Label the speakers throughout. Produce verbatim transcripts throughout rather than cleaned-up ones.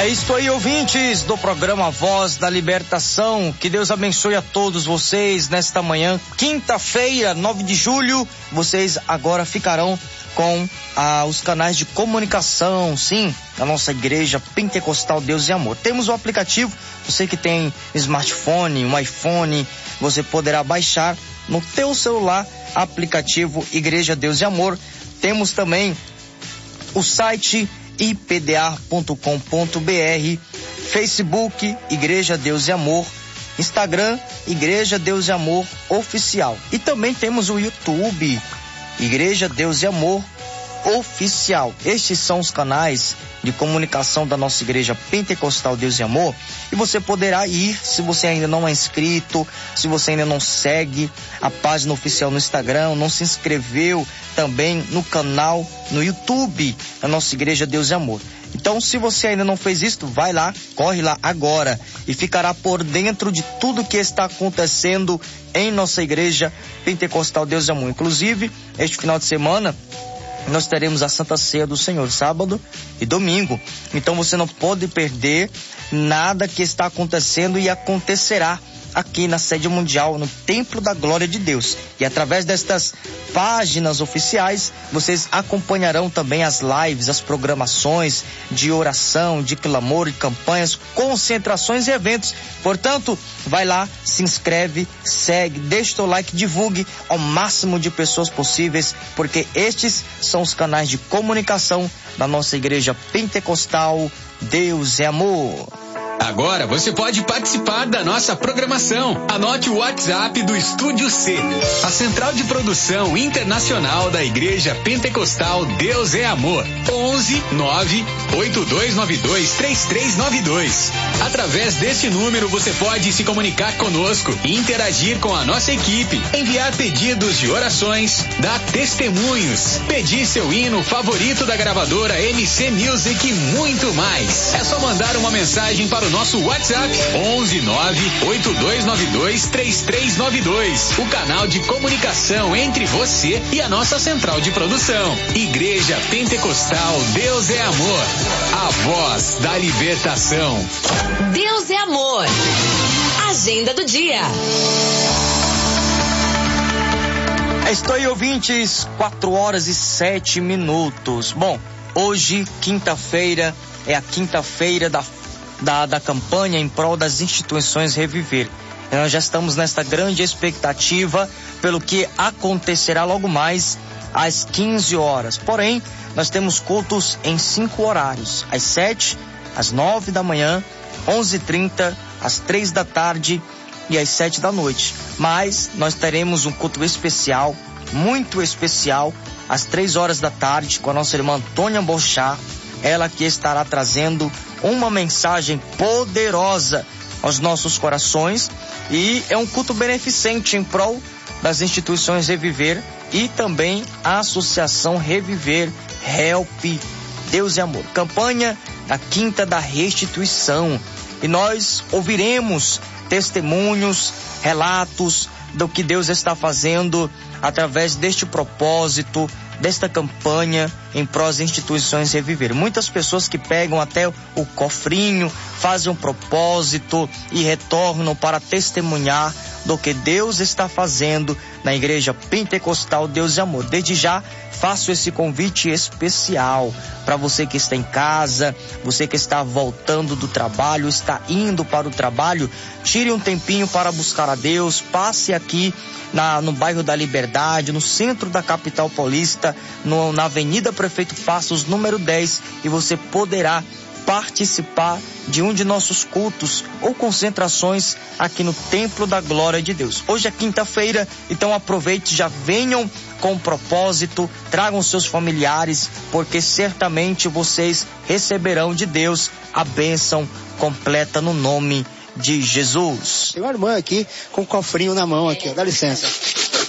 Speaker 1: É isso aí, ouvintes do programa Voz da Libertação. Que Deus abençoe a todos vocês nesta manhã, quinta-feira, nove de julho. Vocês agora ficarão com ah, os canais de comunicação, sim, da nossa igreja Pentecostal Deus e Amor. Temos o aplicativo, você que tem smartphone, um iPhone, você poderá baixar no teu celular aplicativo Igreja Deus e Amor. Temos também o site i p d a ponto com ponto b r, Facebook Igreja Deus e Amor, Instagram Igreja Deus e Amor Oficial. E também temos o YouTube Igreja Deus e Amor Oficial. Estes são os canais de comunicação da nossa igreja Pentecostal Deus e Amor, e você poderá ir, se você ainda não é inscrito, se você ainda não segue a página oficial no Instagram, não se inscreveu também no canal no YouTube da nossa igreja Deus e Amor. Então, se você ainda não fez isso, vai lá, corre lá agora e ficará por dentro de tudo que está acontecendo em nossa igreja Pentecostal Deus e Amor. Inclusive, este final de semana nós teremos a Santa Ceia do Senhor, sábado e domingo. Então você não pode perder nada que está acontecendo e acontecerá aqui na sede mundial, no Templo da Glória de Deus. E através destas páginas oficiais, vocês acompanharão também as lives, as programações de oração, de clamor, de campanhas, concentrações e eventos. Portanto, vai lá, se inscreve, segue, deixa o teu like, divulgue ao máximo de pessoas possíveis, porque estes são os canais de comunicação da nossa igreja Pentecostal Deus é Amor.
Speaker 2: Agora você pode participar da nossa programação. Anote o WhatsApp do Estúdio C, a central de produção internacional da Igreja Pentecostal Deus é Amor. onze nove oito dois nove dois três três nove dois. Através deste número você pode se comunicar conosco e interagir com a nossa equipe, enviar pedidos de orações, dar testemunhos, pedir seu hino favorito da gravadora M C Music e muito mais. É só mandar uma mensagem para o nosso WhatsApp onze nove oito dois nove dois três três nove dois, o canal de comunicação entre você e a nossa central de produção. Igreja Pentecostal Deus é Amor, a voz da libertação.
Speaker 3: Deus é Amor. Agenda do dia.
Speaker 1: Estou aí, ouvintes, quatro horas e sete minutos. Bom, hoje, quinta-feira, é a quinta-feira da Da, da campanha em prol das instituições Reviver. E nós já estamos nesta grande expectativa pelo que acontecerá logo mais às quinze horas. Porém, nós temos cultos em cinco horários: às sete, às nove da manhã, onze e trinta, às três da tarde e às sete da noite. Mas nós teremos um culto especial, muito especial, às três horas da tarde, com a nossa irmã Antônia Bochá. Ela que estará trazendo uma mensagem poderosa aos nossos corações, e é um culto beneficente em prol das instituições Reviver e também a Associação Reviver Help Deus e Amor. Campanha da Quinta da Restituição. E nós ouviremos testemunhos, relatos do que Deus está fazendo através deste propósito, desta campanha em prol das instituições Reviver. Muitas pessoas que pegam até o cofrinho, fazem um propósito e retornam para testemunhar do que Deus está fazendo na Igreja Pentecostal Deus e Amor. Desde já faço esse convite especial para você que está em casa, você que está voltando do trabalho, está indo para o trabalho. Tire um tempinho para buscar a Deus, passe aqui na, no bairro da Liberdade, no centro da capital paulista, no, na Avenida Prefeito Passos, número dez, e você poderá participar de um de nossos cultos ou concentrações aqui no Templo da Glória de Deus. Hoje é quinta-feira, então aproveite, já venham com propósito, tragam seus familiares, porque certamente vocês receberão de Deus a bênção completa no nome de Jesus.
Speaker 4: Tem uma irmã aqui com o cofrinho na mão aqui, ó. Dá licença.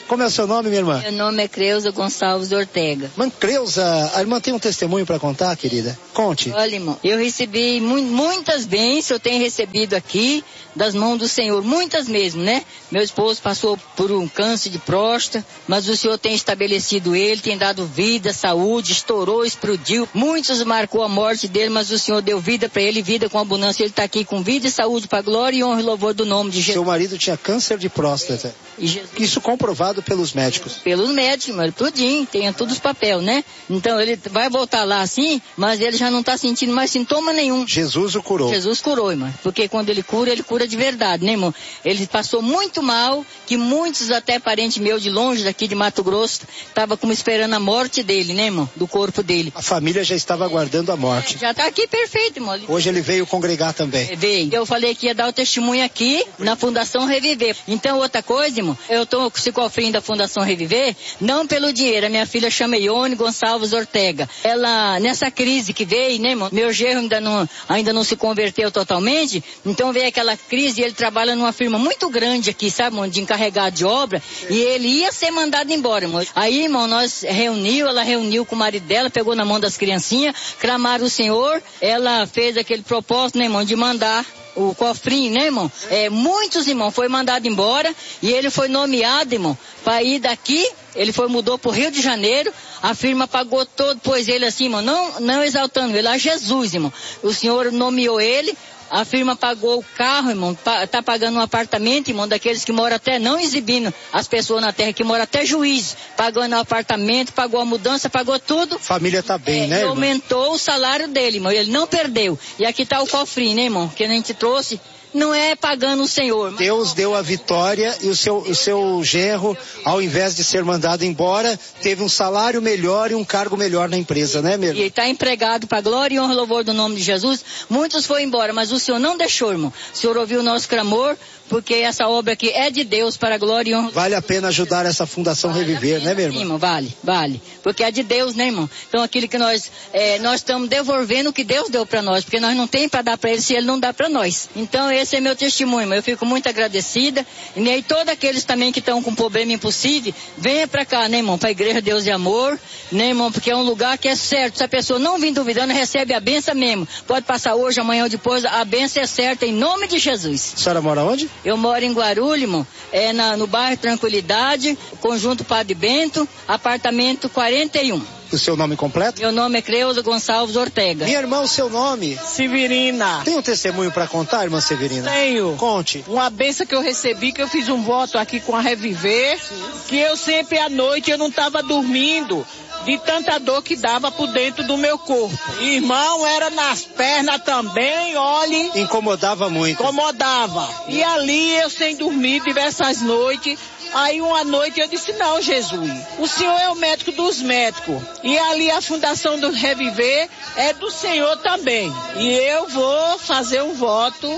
Speaker 4: Como é o seu nome, minha irmã?
Speaker 5: Meu nome é Creuza Gonçalves Ortega.
Speaker 4: Irmã Creuza, a irmã tem um testemunho para contar, querida? Conte.
Speaker 5: Olha, irmão, eu recebi mu- muitas bênçãos, eu tenho recebido aqui das mãos do Senhor, muitas mesmo, né? Meu esposo passou por um câncer de próstata, mas o Senhor tem estabelecido ele, tem dado vida, saúde, estourou, explodiu. Muitos marcou a morte dele, mas o Senhor deu vida para ele, vida com abundância. Ele está aqui com vida e saúde para glória e honra e louvor do nome de Jesus.
Speaker 4: Seu marido tinha câncer de próstata.
Speaker 5: E Jesus,
Speaker 4: Isso comprovado pelos médicos.
Speaker 5: pelos médicos, mas tudinho, tem todos os papéis, né? Então ele vai voltar lá assim, mas ele já não está sentindo mais sintoma nenhum.
Speaker 4: Jesus o curou.
Speaker 5: Jesus curou, irmão. Porque quando ele cura, ele cura de verdade, né, irmão? Ele passou muito mal, que muitos, até parentes meus de longe, daqui de Mato Grosso, estavam como esperando a morte dele, né, irmão? Do corpo dele.
Speaker 4: A família já estava aguardando a morte.
Speaker 5: Já está aqui perfeito, irmão. Ele
Speaker 4: Hoje ele veio congregar também.
Speaker 5: veio. Eu falei que ia dar o testemunho aqui na Fundação Reviver. Então, outra coisa, irmão, eu tô com esse cofrinho da Fundação Reviver, não pelo dinheiro. A minha filha chama Ione Gonçalves Ortega. Ela, nessa crise que veio, né, irmão? Meu genro ainda não, ainda não se converteu totalmente, então veio aquela crise e ele trabalha numa firma muito grande aqui, sabe, irmão, de encarregado de obra, e ele ia ser mandado embora, irmão. Aí, irmão, nós reuniu, ela reuniu com o marido dela, pegou na mão das criancinhas, clamaram o Senhor, ela fez aquele propósito, né, irmão, de mandar o cofrinho, né, irmão? É, muitos, irmão, foi mandado embora e ele foi nomeado, irmão, para ir daqui. Ele foi, mudou pro Rio de Janeiro, a firma pagou todo, pôs ele assim, irmão, não, não exaltando ele, a Jesus, irmão. O Senhor nomeou ele, a firma pagou o carro, irmão, pa, tá pagando um apartamento, irmão, daqueles que moram até, não exibindo as pessoas na terra, que moram até juiz, pagando o apartamento, pagou a mudança, pagou tudo.
Speaker 4: Família tá bem,
Speaker 5: É,
Speaker 4: né,
Speaker 5: e
Speaker 4: irmão?
Speaker 5: aumentou o salário dele, irmão, ele não perdeu. E aqui tá o cofrinho, né, irmão, que a gente trouxe. Não é pagando o Senhor. Mas...
Speaker 4: Deus deu a vitória e o seu, o seu genro, ao invés de ser mandado embora, teve um salário melhor e um cargo melhor na empresa, né, meu irmão?
Speaker 5: E está empregado para glória e honra e louvor do nome de Jesus. Muitos foram embora, mas o Senhor não deixou, irmão. O Senhor ouviu o nosso clamor, porque essa obra aqui é de Deus para a glória e honra.
Speaker 4: Vale a pena ajudar essa Fundação
Speaker 5: Vale
Speaker 4: Reviver, né, meu irmão?
Speaker 5: Sim, irmão, vale, vale. Porque é de Deus, né, irmão? Então aquilo que nós, é, nós estamos devolvendo o que Deus deu para nós, porque nós não temos para dar para ele se ele não dá para nós. Então esse é meu testemunho, irmão. Eu fico muito agradecida. E aí todos aqueles também que estão com problema impossível, venha para cá, né, irmão? Para a Igreja Deus e Amor, né, irmão? Porque é um lugar que é certo. Se a pessoa não vir duvidando, recebe a benção mesmo. Pode passar hoje, amanhã ou depois, a benção é certa em nome de Jesus.
Speaker 4: A senhora mora onde?
Speaker 5: Eu moro em Guarulhos, irmão, é na, no bairro Tranquilidade, Conjunto Padre Bento, apartamento quarenta e um.
Speaker 4: O seu nome completo?
Speaker 5: Meu nome é Creuza Gonçalves Ortega.
Speaker 4: Minha irmã, o seu nome?
Speaker 6: Severina.
Speaker 4: Tem um testemunho para contar, irmã Severina?
Speaker 6: Tenho.
Speaker 4: Conte.
Speaker 6: Uma benção que eu recebi, que eu fiz um voto aqui com a Reviver, que eu sempre à noite eu não estava dormindo de tanta dor que dava por dentro do meu corpo. Irmão, era nas pernas também, olhe.
Speaker 4: Incomodava muito.
Speaker 6: Incomodava. E ali eu sem dormir diversas noites. Aí uma noite eu disse, não, Jesus, o Senhor é o médico dos médicos. E ali a Fundação do Reviver é do Senhor também. E eu vou fazer um voto,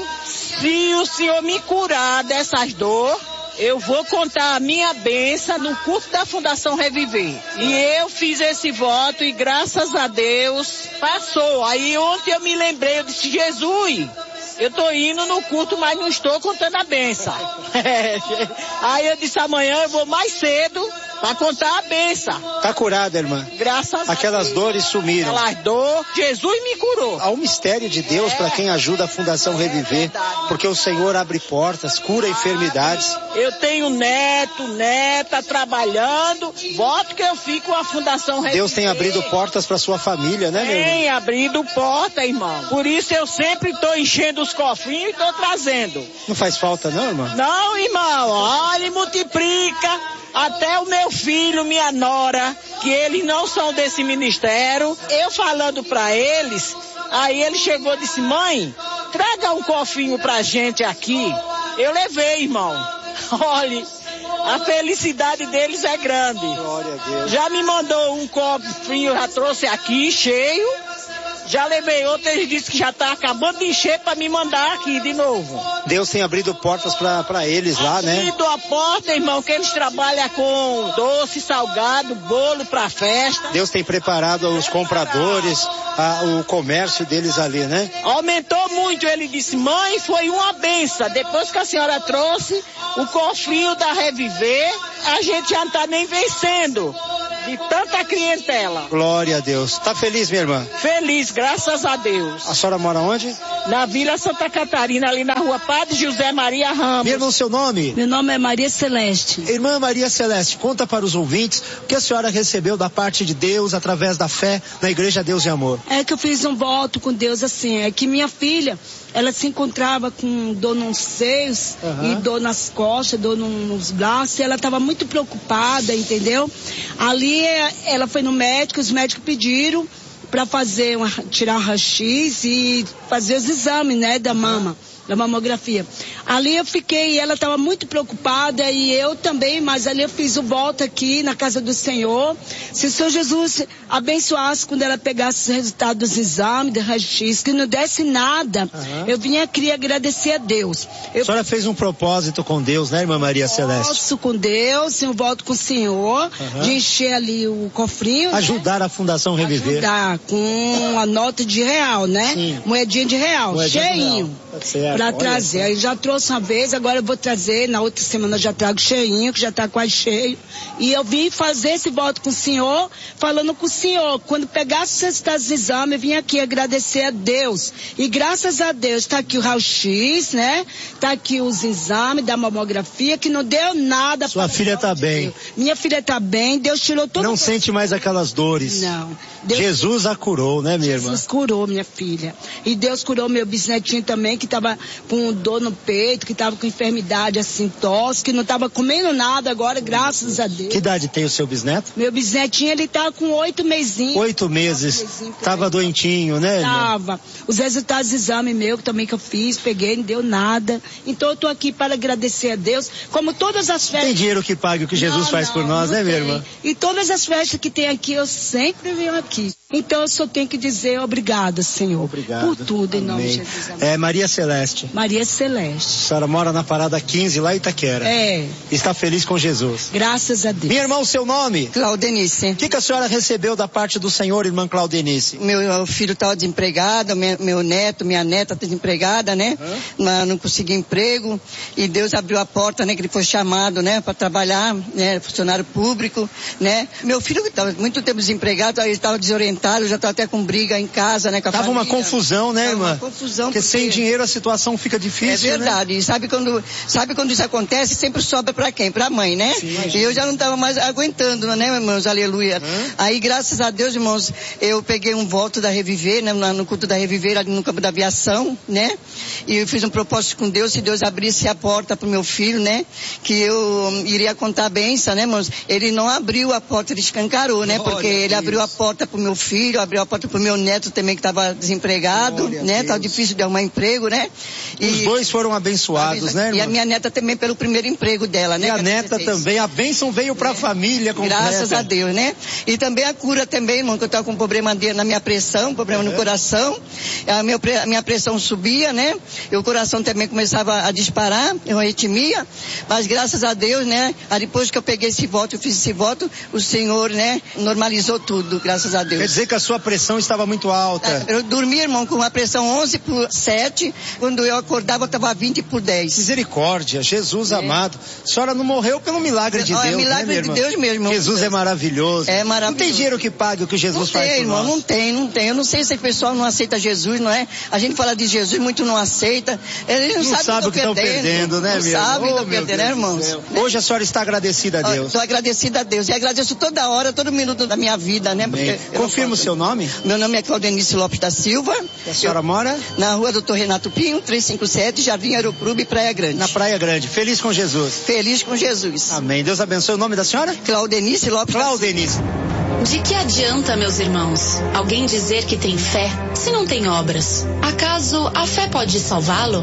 Speaker 6: se o Senhor me curar dessas dores, eu vou contar a minha bênção no culto da Fundação Reviver. E eu fiz esse voto e graças a Deus passou. Aí ontem eu me lembrei, eu disse, Jesus, eu tô indo no culto, mas não estou contando a benção. Aí eu disse, amanhã eu vou mais cedo para contar a benção.
Speaker 4: Tá curada, irmã?
Speaker 6: Graças a Deus.
Speaker 4: Aquelas dores sumiram.
Speaker 6: Aquelas dores, Jesus me curou.
Speaker 4: Há um mistério de Deus
Speaker 6: É.
Speaker 4: para quem ajuda a Fundação Reviver, porque o Senhor abre portas, cura enfermidades.
Speaker 6: Eu tenho neto, neta trabalhando, voto que eu fico com a Fundação Reviver.
Speaker 4: Deus tem abrido portas para sua família, né, meu irmão?
Speaker 6: Tem abrido porta, irmão. Por isso eu sempre estou enchendo os cofrinhos e estou trazendo.
Speaker 4: Não faz falta não, irmã?
Speaker 6: Não, irmão, olha, multiplica. Até o meu filho, minha nora, que eles não são desse ministério, eu falando para eles, aí ele chegou e disse, mãe, traga um cofrinho pra gente aqui. Eu levei, irmão. Olha, a felicidade deles é grande.
Speaker 4: Glória a Deus.
Speaker 6: Já me mandou um cofrinho, já trouxe aqui, cheio. Já levei outro, ele disse que já tá acabando de encher para me mandar aqui de novo.
Speaker 4: Deus tem abrido portas para eles lá, né?
Speaker 6: Abrindo a porta, irmão, que eles trabalham com doce, salgado, bolo para festa.
Speaker 4: Deus tem preparado os compradores, a, o comércio deles ali, né?
Speaker 6: Aumentou muito, ele disse, mãe, foi uma benção. Depois que a senhora trouxe o cofrinho da Reviver, a gente já não tá nem vencendo de tanta clientela.
Speaker 4: Glória a Deus. Tá feliz, minha irmã?
Speaker 6: Feliz, graças a Deus.
Speaker 4: A senhora mora onde?
Speaker 6: Na Vila Santa Catarina, ali na rua Padre José Maria Ramos.
Speaker 4: Minha irmã, seu nome?
Speaker 7: Meu nome é Maria Celeste.
Speaker 4: Irmã Maria Celeste, conta para os ouvintes o que a senhora recebeu da parte de Deus através da fé na Igreja Deus e Amor.
Speaker 7: É que eu fiz um voto com Deus assim, é que minha filha, ela se encontrava com dor nos seios, uhum, e dor nas costas, dor nos braços, e ela estava muito preocupada, entendeu? Ali ela foi no médico, os médicos pediram para fazer uma, tirar um raio-x e fazer os exames, né, da mama, da mamografia. Ali eu fiquei, ela estava muito preocupada e eu também, mas ali eu fiz o voto aqui na casa do Senhor. Se o Senhor Jesus abençoasse quando ela pegasse os resultados dos exames, do raio-x, que não desse nada, uhum, eu vinha aqui agradecer a Deus. Eu,
Speaker 4: a senhora fez um propósito com Deus, né, irmã Maria Celeste?
Speaker 7: Posso com Deus, um voto com o Senhor, uhum, de encher ali o cofrinho.
Speaker 4: Ajudar, né, a Fundação Reviver.
Speaker 7: Ajudar com a nota de real, né? Sim. Moedinha de real,
Speaker 4: moedinha
Speaker 7: cheinho. Para trazer. Aí já trouxe uma vez, agora eu vou trazer, na outra semana eu já trago cheinho, que já tá quase cheio. E eu vim fazer esse voto com o senhor, falando com o senhor. Quando pegasse os resultados do exame, eu vim aqui agradecer a Deus. E graças a Deus, tá aqui o raio-x, né? Tá aqui os exames da mamografia, que não deu nada.
Speaker 4: Sua filha tá bem.
Speaker 7: Minha filha tá bem, Deus tirou todo.
Speaker 4: Não sente mais aquelas dores.
Speaker 7: Não.
Speaker 4: Deus... Jesus a curou, né, minha irmã?
Speaker 7: Jesus curou minha filha. E Deus curou meu bisnetinho também, que tava com dor no peito, que tava com enfermidade assim, tosse, que não tava comendo nada agora, graças a Deus.
Speaker 4: Que idade tem o seu bisneto?
Speaker 7: Meu bisnetinho, ele tá com oito mesinhos.
Speaker 4: Oito meses. Tava doentinho, né, irmã?
Speaker 7: Tava. Os resultados do exame meu também que eu fiz, peguei, não deu nada. Então eu tô aqui para agradecer a Deus, como todas as festas.
Speaker 4: Tem dinheiro que pague o que Jesus não, faz não, por nós, né, minha irmã?
Speaker 7: E todas as festas que tem aqui, eu sempre venho aqui. Então eu só tenho que dizer obrigada, Senhor.
Speaker 4: Obrigado.
Speaker 7: Por tudo,
Speaker 4: Amém.
Speaker 7: Em nome de Jesus.
Speaker 4: Amém. É Maria Celeste.
Speaker 7: Maria Celeste.
Speaker 4: A senhora mora na parada quinze, lá em Itaquera.
Speaker 7: É.
Speaker 4: Está feliz com Jesus.
Speaker 7: Graças a Deus.
Speaker 4: Minha irmã, o seu nome?
Speaker 8: Claudenice.
Speaker 4: O que, que a senhora recebeu da parte do Senhor, irmã Claudenice?
Speaker 8: Meu filho estava desempregado, meu, meu neto, minha neta está desempregada, né? Hum? Não conseguia emprego. E Deus abriu a porta, né? Que ele foi chamado, né? Para trabalhar, né? Funcionário público, né? Meu filho estava muito tempo desempregado, aí estava desorientado, já estava até com briga em casa, né? Com a
Speaker 4: Tava
Speaker 8: família.
Speaker 4: uma confusão, né,
Speaker 8: Tava
Speaker 4: irmã?
Speaker 8: Uma confusão.
Speaker 4: Porque, porque sem dinheiro a situação fica difícil,
Speaker 8: é verdade.
Speaker 4: Né?
Speaker 8: E sabe quando, sabe quando isso acontece, sempre sobra para quem? Para a mãe, né? Sim, e eu já não estava mais aguentando, né, irmãos? Aleluia. Hum? Aí, graças a Deus, irmãos, eu peguei um voto da Reviver, né? No culto da Reviver, ali no campo da aviação, né? E eu fiz um propósito com Deus, se Deus abrisse a porta pro meu filho, né? Que eu iria contar a benção, né, irmãos? Ele não abriu a porta, ele escancarou, né? Porque Glória ele abriu a porta pro meu filho, abriu a porta pro meu neto também, que estava desempregado, Glória né? Tava difícil de arrumar emprego, né? E
Speaker 4: os dois foram abençoados, né, irmã?
Speaker 8: E a minha neta também pelo primeiro emprego dela, né?
Speaker 4: E a neta também, a bênção veio para a é. família completa.
Speaker 8: Graças a Deus, né? E também a cura também, irmão, que eu tava com um problema de, na minha pressão, problema uhum. no coração, a, meu, a minha pressão subia, né? E o coração também começava a disparar, uma arritmia, mas graças a Deus, né? Aí depois que eu peguei esse voto, eu fiz esse voto, o Senhor, né? Normalizou tudo, graças a Deus.
Speaker 4: Quer dizer que a sua pressão estava muito alta?
Speaker 8: Eu dormia, irmão, com uma pressão onze por sete, quando eu acordava eu estava vinte por dez.
Speaker 4: Misericórdia, Jesus é. amado. A senhora não morreu pelo milagre de
Speaker 8: Deus,
Speaker 4: Deus,
Speaker 8: é milagre
Speaker 4: né,
Speaker 8: de Deus mesmo. Irmão.
Speaker 4: Jesus é maravilhoso.
Speaker 8: É maravilhoso.
Speaker 4: Não tem dinheiro que pague o que Jesus
Speaker 8: não
Speaker 4: faz
Speaker 8: tem,
Speaker 4: por
Speaker 8: irmão,
Speaker 4: nós.
Speaker 8: Não tem, não tem. Eu não sei se o pessoal não aceita Jesus, não é? A gente fala de Jesus, muito não aceita. Eles não,
Speaker 4: não
Speaker 8: sabem
Speaker 4: sabe
Speaker 8: o que
Speaker 4: estão
Speaker 8: perdendo,
Speaker 4: perdendo, né,
Speaker 8: não
Speaker 4: meu?
Speaker 8: Não sabem o
Speaker 4: oh,
Speaker 8: que estão perdendo, né, irmãos?
Speaker 4: Hoje a senhora está agradecida a Deus.
Speaker 8: Estou agradecida a Deus. E agradeço toda hora, todo minuto da minha vida, né?
Speaker 4: Porque confirma o seu nome?
Speaker 8: Meu nome é Claudenice Lopes da Silva.
Speaker 4: E a senhora
Speaker 8: eu,
Speaker 4: mora?
Speaker 8: Na rua doutor Renato Pinho, trezentos e cinquenta e sete, Jardim Aeroclube, Praia Grande.
Speaker 4: Na Praia Grande. Feliz com Jesus.
Speaker 8: Feliz com Jesus.
Speaker 4: Amém. Deus abençoe. O nome da senhora?
Speaker 8: Claudenice Lopes
Speaker 4: Claudenice.
Speaker 8: da Silva.
Speaker 3: De que adianta, meus irmãos, alguém dizer que tem fé se não tem obras? Acaso a fé pode salvá-lo?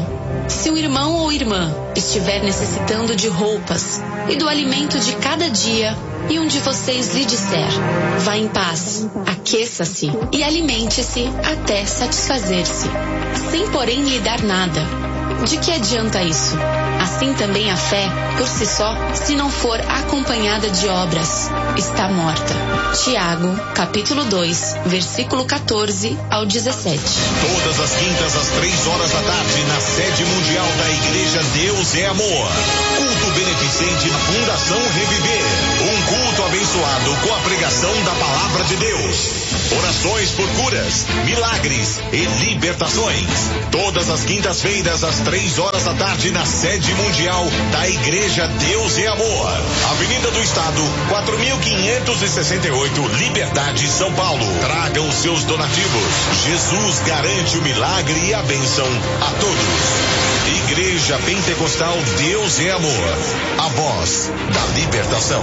Speaker 9: Se o irmão ou irmã estiver necessitando de roupas e do alimento de cada dia, e um de vocês lhe disser: vá em paz, aqueça-se e alimente-se até satisfazer-se, sem porém lhe dar nada, de que adianta isso? Assim também a fé, por si só, se não for acompanhada de obras, está morta. Tiago, capítulo dois, versículo quatorze ao dezessete.
Speaker 10: Todas as quintas às três horas da tarde, na sede mundial da Igreja Deus é Amor. Culto beneficente na Fundação Reviver. Um culto abençoado com a pregação da Palavra de Deus. Orações por curas, milagres e libertações. Todas as quintas-feiras às três horas da tarde, na sede mundial da Igreja Deus é Amor. Avenida do Estado, quatro mil quinhentos e sessenta e oito, Liberdade, São Paulo. Tragam os seus donativos. Jesus garante o milagre e a bênção a todos. Igreja Pentecostal Deus é Amor. A voz da libertação.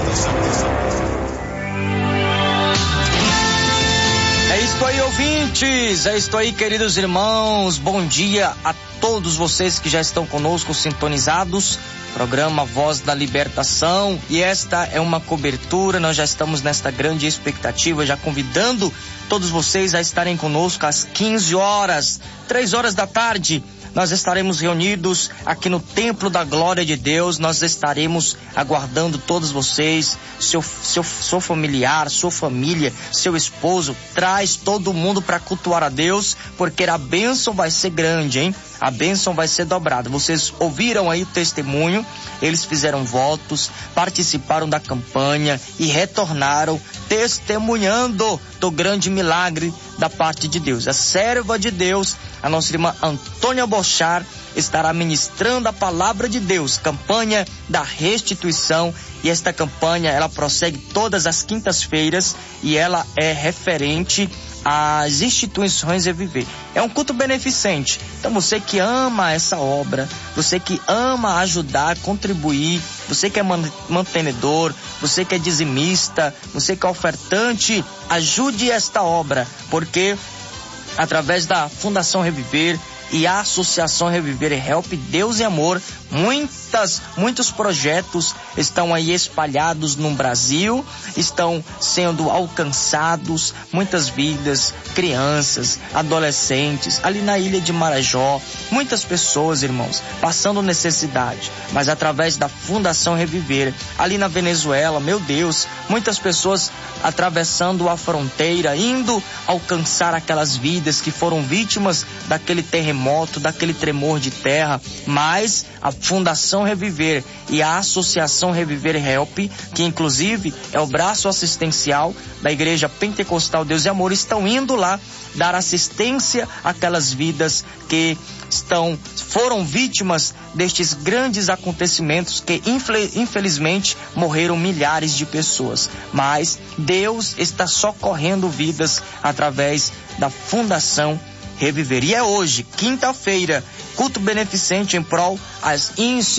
Speaker 1: É isso aí, ouvintes, é isso aí, queridos irmãos, bom dia a todos vocês que já estão conosco sintonizados, programa Voz da Libertação, e esta é uma cobertura, nós já estamos nesta grande expectativa, já convidando todos vocês a estarem conosco às quinze horas, três horas da tarde, nós estaremos reunidos aqui no Templo da Glória de Deus, nós estaremos aguardando todos vocês, seu, seu, seu familiar, sua família, seu esposo, traz todo mundo para cultuar a Deus, porque a bênção vai ser grande, hein? A bênção vai ser dobrada. Vocês ouviram aí o testemunho, eles fizeram votos, participaram da campanha e retornaram testemunhando do grande milagre da parte de Deus. A serva de Deus, a nossa irmã Antônia Bochar, estará ministrando a palavra de Deus, campanha da restituição, e esta campanha ela prossegue todas as quintas-feiras e ela é referente às instituições Reviver. É um culto beneficente, então você que ama essa obra, você que ama ajudar, contribuir, você que é mantenedor, você que é dizimista, você que é ofertante, ajude esta obra, porque através da Fundação Reviver e a Associação Reviver e Help Deus e Amor, muitas, muitos projetos estão aí espalhados no Brasil, estão sendo alcançados, muitas vidas, crianças, adolescentes, ali na ilha de Marajó, muitas pessoas, irmãos, passando necessidade, mas através da Fundação Reviver, ali na Venezuela, meu Deus, muitas pessoas atravessando a fronteira, indo alcançar aquelas vidas que foram vítimas daquele terremoto, daquele tremor de terra, mas a Fundação Reviver e a Associação Reviver Help, que inclusive é o braço assistencial da Igreja Pentecostal Deus e Amor, estão indo lá dar assistência àquelas vidas que estão, foram vítimas destes grandes acontecimentos que infelizmente morreram milhares de pessoas, mas Deus está socorrendo vidas através da Fundação Reviver. E é hoje, quinta-feira, culto beneficente em prol às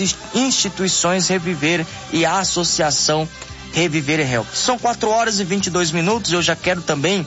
Speaker 1: instituições Reviver e a Associação Reviver e Help. São quatro horas e vinte e dois minutos. Eu já quero também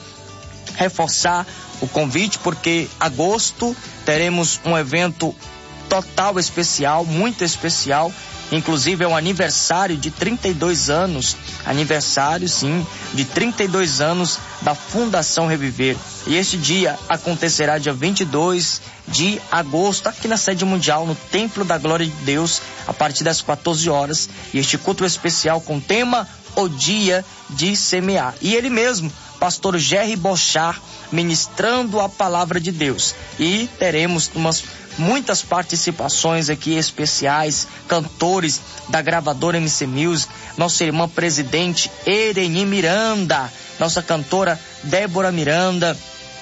Speaker 1: reforçar o convite, porque agosto teremos um evento total especial, muito especial. Inclusive é um aniversário de trinta e dois anos, aniversário sim, de trinta e dois anos da Fundação Reviver. E este dia acontecerá dia vinte e dois de agosto, aqui na sede mundial, no Templo da Glória de Deus, a partir das quatorze horas. E este culto especial com tema O Dia de Semear. E ele mesmo, pastor Jerry Bochar, ministrando a palavra de Deus. E teremos umas muitas participações aqui especiais, cantores da gravadora M C Music, nossa irmã presidente Ereni Miranda, nossa cantora Débora Miranda,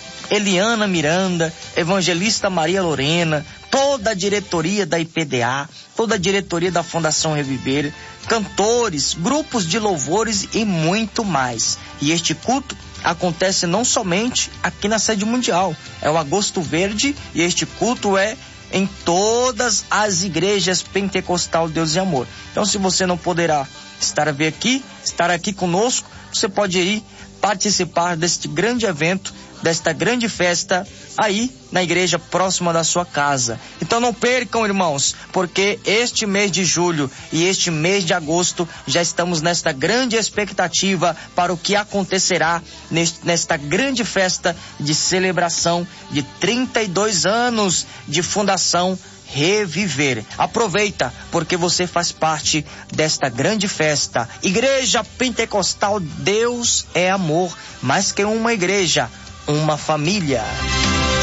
Speaker 1: Eliana Miranda, evangelista Maria Lorena, toda a diretoria da I P D A, toda a diretoria da Fundação Reviver, cantores, grupos de louvores e muito mais. E este culto acontece não somente aqui na sede mundial, é o Agosto Verde, e este culto é em todas as igrejas Pentecostal Deus e Amor. Então, se você não poderá estar aqui, estar aqui conosco, você pode ir participar deste grande evento desta grande festa aí na igreja próxima da sua casa. Então não percam, irmãos, porque este mês de julho e este mês de agosto já estamos nesta grande expectativa para o que acontecerá neste, nesta grande festa de celebração de trinta e dois anos de Fundação Reviver. Aproveita, porque você faz parte desta grande festa. Igreja Pentecostal Deus é Amor, mais que uma igreja, uma família.